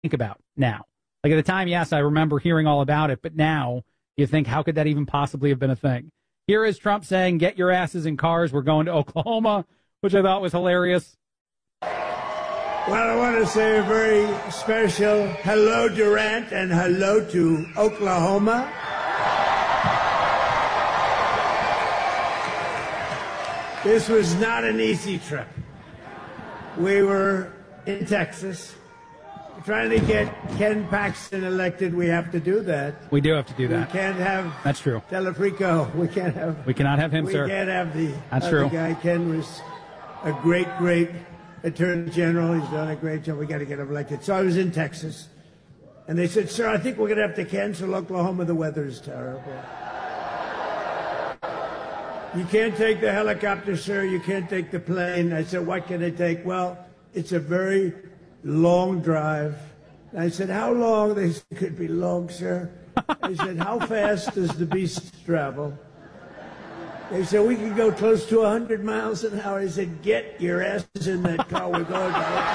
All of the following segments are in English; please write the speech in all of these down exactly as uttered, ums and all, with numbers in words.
think about now. Like at the time, yes, I remember hearing all about it, but now you think, how could that even possibly have been a thing? Here is Trump saying, get your asses in cars. We're going to Oklahoma, which I thought was hilarious. Well, I want to say a very special hello, Durant, and hello to Oklahoma. This was not an easy trip. We were in Texas trying to get Ken Paxton elected. We have to do that. We do have to do that. We can't have That's true. Telefrico. We can't have. We cannot have him, we sir. We can't have the That's other true. guy. Ken was a great, great attorney general. He's done a great job. We got to get him elected. So I was in Texas, and they said, "Sir, I think we're going to have to cancel Oklahoma. The weather is terrible. You can't take the helicopter, sir. You can't take the plane." I said, "What can I take?" "Well, it's a very long drive." I said, "How long?" They said, "It could be long, sir." I said, "How fast does the beast travel?" They said, "We can go close to one hundred miles an hour." I said, "Get your asses in that car. We're going to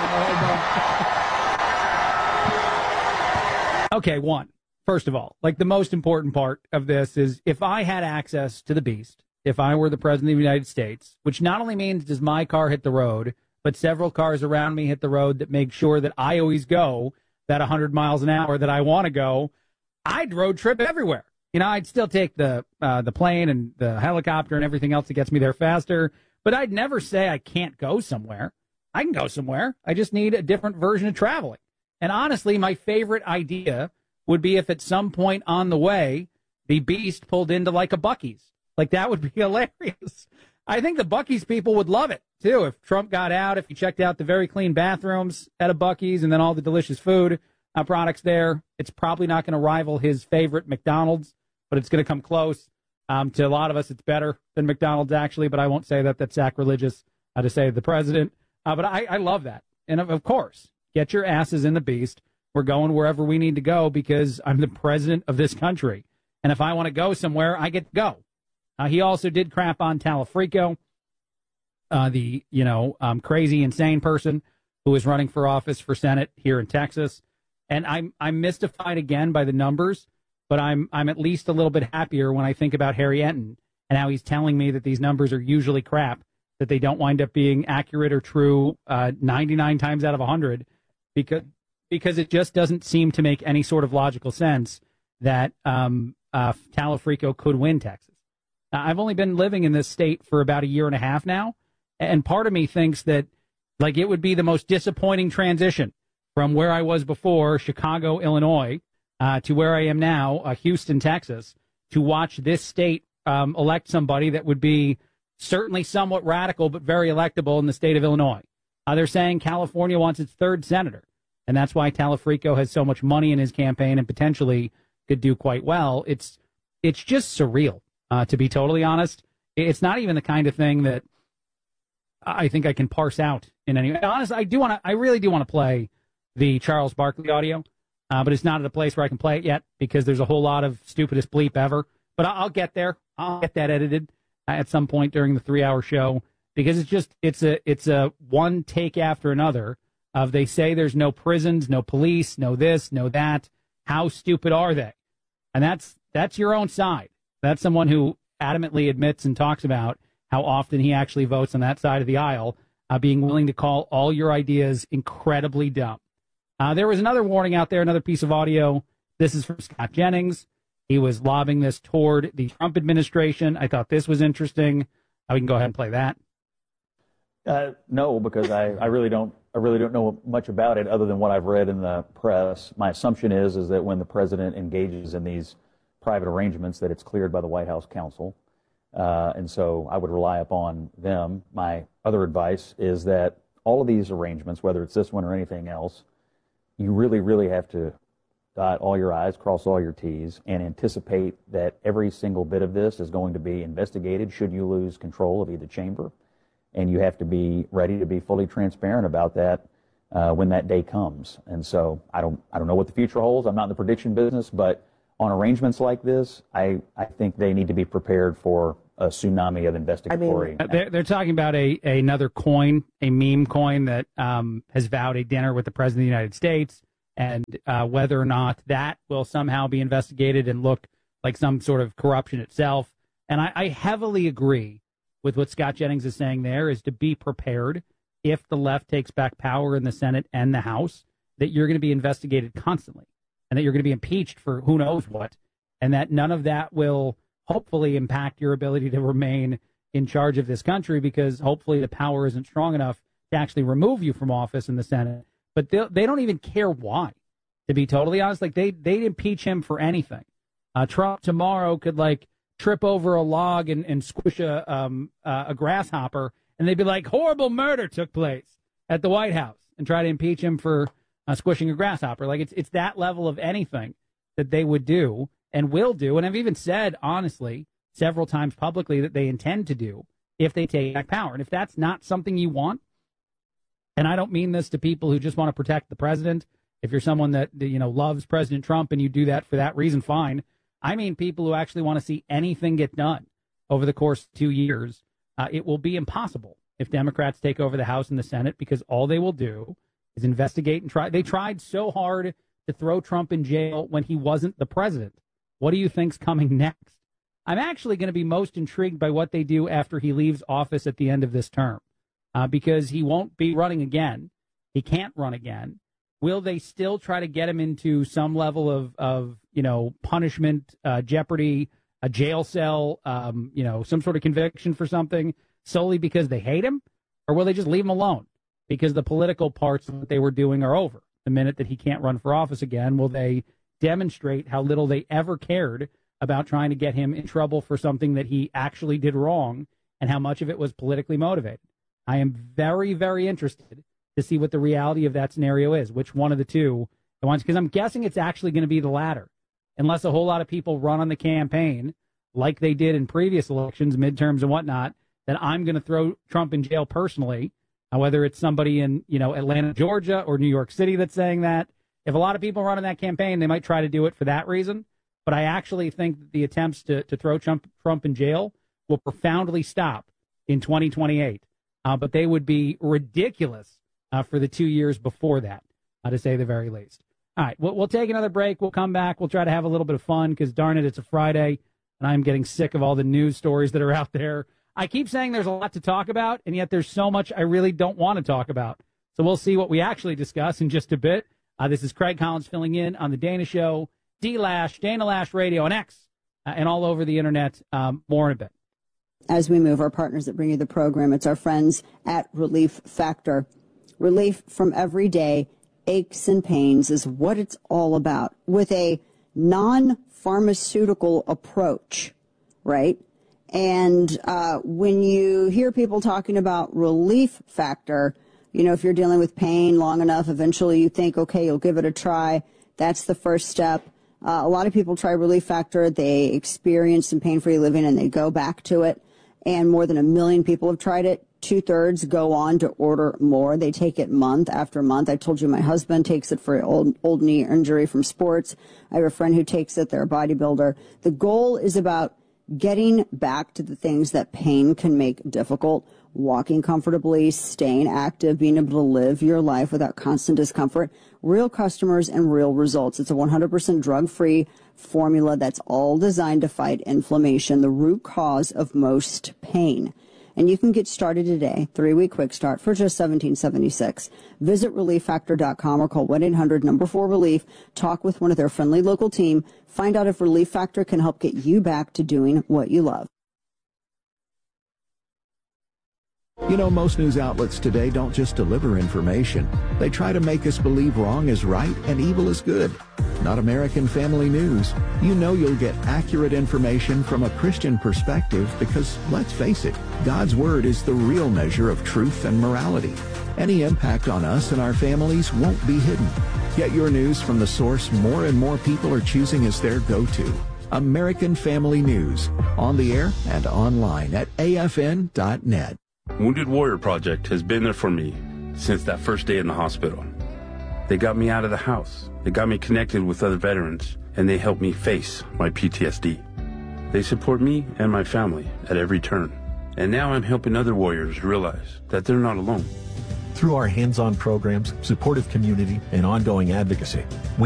Oklahoma." Okay, one. First of all, like the most important part of this is if I had access to the beast, if I were the president of the United States, which not only means does my car hit the road, but several cars around me hit the road that make sure that I always go that one hundred miles an hour that I want to go, I'd road trip everywhere. You know, I'd still take the uh, the plane and the helicopter and everything else that gets me there faster, but I'd never say I can't go somewhere. I can go somewhere. I just need a different version of traveling. And honestly, my favorite idea would be if at some point on the way, the beast pulled into like a Buc-ee's. Like, that would be hilarious. I think the Buc-ee's people would love it, too. If Trump got out, if he checked out the very clean bathrooms at a Buc-ee's and then all the delicious food uh, products there, it's probably not going to rival his favorite McDonald's, but it's going to come close. Um, to a lot of us, it's better than McDonald's, actually, but I won't say that. That's sacrilegious uh, to say the president. Uh, but I, I love that. And, of, of course, get your asses in the beast. We're going wherever we need to go because I'm the president of this country. And if I want to go somewhere, I get to go. Uh, he also did crap on Telefrico, uh, the, you know, um, crazy, insane person who is running for office for Senate here in Texas. And I'm I'm mystified again by the numbers, but I'm I'm at least a little bit happier when I think about Harry Enton and how he's telling me that these numbers are usually crap, that they don't wind up being accurate or true uh, ninety-nine times out of one hundred, because because it just doesn't seem to make any sort of logical sense that um, uh, Telefrico could win Texas. I've only been living in this state for about a year and a half now, and part of me thinks that, like, it would be the most disappointing transition from where I was before, Chicago, Illinois, uh, to where I am now, uh, Houston, Texas, to watch this state um, elect somebody that would be certainly somewhat radical but very electable in the state of Illinois. Uh, they're saying California wants its third senator, and that's why Telefrico has so much money in his campaign and potentially could do quite well. It's it's just surreal. Uh, to be totally honest, it's not even the kind of thing that I think I can parse out in any way. Honestly, I do want to, I really do want to play the Charles Barkley audio, uh, but it's not at a place where I can play it yet because there's a whole lot of stupidest bleep ever. But I'll get there. I'll get that edited uh, at some point during the three-hour show because it's just, it's a, it's a one take after another of they say there's no prisons, no police, no this, no that. How stupid are they? And that's, that's your own side. That's someone who adamantly admits and talks about how often he actually votes on that side of the aisle, uh, being willing to call all your ideas incredibly dumb. Uh, there was another warning out there, another piece of audio. This is from Scott Jennings. He was lobbing this toward the Trump administration. I thought this was interesting. Uh, we can go ahead and play that. Uh, no, because I, I really don't I really don't know much about it other than what I've read in the press. My assumption is is that when the president engages in these private arrangements that it's cleared by the White House counsel. Uh, and so I would rely upon them. My other advice is that all of these arrangements, whether it's this one or anything else, you really, really have to dot all your I's, cross all your T's, and anticipate that every single bit of this is going to be investigated should you lose control of either chamber. And you have to be ready to be fully transparent about that uh, when that day comes. And so I don't, I don't know what the future holds. I'm not in the prediction business, but on arrangements like this, I, I think they need to be prepared for a tsunami of investigatory. I mean, they're, they're talking about a, another coin, a meme coin that um, has vowed a dinner with the President of the United States. and uh, whether or not that will somehow be investigated and look like some sort of corruption itself. And I, I heavily agree with what Scott Jennings is saying there, is to be prepared if the left takes back power in the Senate and the House, that you're going to be investigated constantly and that you're going to be impeached for who knows what, and that none of that will hopefully impact your ability to remain in charge of this country, because hopefully the power isn't strong enough to actually remove you from office in the Senate. But they, they don't even care why, to be totally honest. Like, they, they'd impeach him for anything. Uh, Trump tomorrow could, like, trip over a log and, and squish a, um, uh, a grasshopper, and they'd be like, horrible murder took place at the White House, and try to impeach him for uh, squishing a grasshopper. Like, it's it's that level of anything that they would do and will do. And I've even said, honestly, several times publicly, that they intend to do if they take back power. And if that's not something you want, and I don't mean this to people who just want to protect the president. If you're someone that, you know, loves President Trump and you do that for that reason, fine. I mean people who actually want to see anything get done over the course of two years. Uh, it will be impossible if Democrats take over the House and the Senate, because all they will do is investigate and try. They tried so hard to throw Trump in jail when he wasn't the president. What do you think's coming next? I'm actually going to be most intrigued by what they do after he leaves office at the end of this term, uh, because he won't be running again. He can't run again. Will they still try to get him into some level of, of you know, punishment, uh, jeopardy, a jail cell, um, you know, some sort of conviction for something solely because they hate him? Or will they just leave him alone because the political parts of what they were doing are over the minute that he can't run for office again? Will they demonstrate how little they ever cared about trying to get him in trouble for something that he actually did wrong, and how much of it was politically motivated? I am very, very interested to see what the reality of that scenario is, which one of the two it wants, because I'm guessing it's actually going to be the latter, unless a whole lot of people run on the campaign like they did in previous elections, midterms and whatnot, that I'm going to throw Trump in jail personally, uh, whether it's somebody in, you know, Atlanta, Georgia, or New York City that's saying that. If a lot of people run on that campaign, they might try to do it for that reason. But I actually think that the attempts to, to throw Trump, Trump in jail will profoundly stop in twenty twenty-eight. Uh, but they would be ridiculous uh, for the two years before that, uh, to say the very least. All right, we'll, we'll take another break. We'll come back. We'll try to have a little bit of fun because, darn it, it's a Friday, and I'm getting sick of all the news stories that are out there. I keep saying there's a lot to talk about, and yet there's so much I really don't want to talk about. So we'll see what we actually discuss in just a bit. Uh, this is Craig Collins filling in on The Dana Show, D-Lash, Dana Lash Radio, and X, uh, and all over the Internet. Um, more in a bit. As we move, our partners that bring you the program, it's our friends at Relief Factor. Relief from everyday aches and pains is what it's all about, with a non-pharmaceutical approach, right? And uh, when you hear people talking about Relief Factor, you know, if you're dealing with pain long enough, eventually you think, okay, you'll give it a try. That's the first step. Uh, a lot of people try Relief Factor. They experience some pain-free living and they go back to it. And more than a million people have tried it. Two-thirds go on to order more. They take it month after month. I told you my husband takes it for old, old knee injury from sports. I have a friend who takes it. They're a bodybuilder. The goal is about getting back to the things that pain can make difficult. Walking comfortably, staying active, being able to live your life without constant discomfort. Real customers and real results. It's a one hundred percent drug-free formula that's all designed to fight inflammation, the root cause of most pain. And you can get started today, three-week quick start for just seventeen seventy-six. Visit relief factor dot com or call one eight hundred number four relief. Talk with one of their friendly local team. Find out if Relief Factor can help get you back to doing what you love. You know, most news outlets today don't just deliver information. They try to make us believe wrong is right and evil is good. Not American Family News. You know you'll get accurate information from a Christian perspective because, let's face it, God's Word is the real measure of truth and morality. Any impact on us and our families won't be hidden. Get your news from the source more and more people are choosing as their go-to. American Family News. On the air and online at A F N dot net. Wounded Warrior Project has been there for me since that first day in the hospital. They got me out of the house. They got me connected with other veterans, and they helped me face my P T S D. They support me and my family at every turn. And now I'm helping other warriors realize that they're not alone. Through our hands-on programs, supportive community, and ongoing advocacy, we